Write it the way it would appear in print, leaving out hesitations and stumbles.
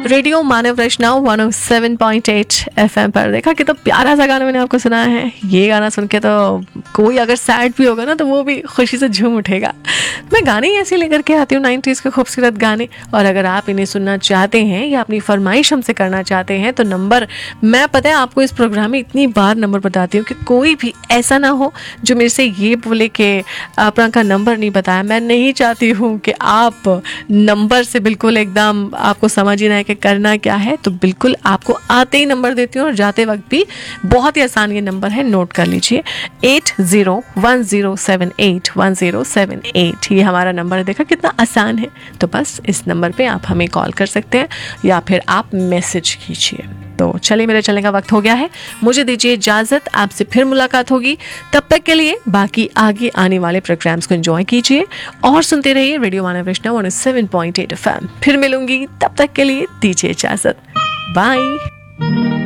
Radio मानव रचना 107.8 FM पर। देखा कितना प्यारा सा गाना मैंने आपको सुनाया है। ये गाना सुन के तो कोई अगर सैड भी होगा ना तो वो भी खुशी से झूम उठेगा। मैं गाने ही ऐसे लेकर के आती हूँ 90s के खूबसूरत गाने, और अगर आप इन्हें सुनना चाहते हैं या अपनी फरमाइश हमसे करना चाहते हैं तो नंबर, मैं पता है आपको इस प्रोग्राम में इतनी बार नंबर बताती हूँ कि कोई भी ऐसा ना हो जो मेरे से ये बोले कि अपना का नंबर नहीं बताया। मैं नहीं चाहती हूँ कि आप नंबर से बिल्कुल एकदम आपको समझ ही ना है कि करना क्या है, तो बिल्कुल आपको आते ही नंबर देती हूँ और जाते वक्त भी बहुत ही आसान ये नंबर है, नोट कर लीजिए 8010781078। ये हमारा नंबर है, देखा कितना आसान है। तो बस इस नंबर पे आप हमें कॉल कर सकते हैं या फिर आप मैसेज कीजिए। तो चलिए, मेरे चलने का वक्त हो गया है, मुझे दीजिए इजाजत। आपसे फिर मुलाकात होगी, तब तक के लिए बाकी आगे आने वाले प्रोग्राम्स को एंजॉय कीजिए और सुनते रहिए रेडियो मानव रचना 107.8 FM। फिर मिलूंगी, तब तक के लिए दीजिए इजाजत। बाय।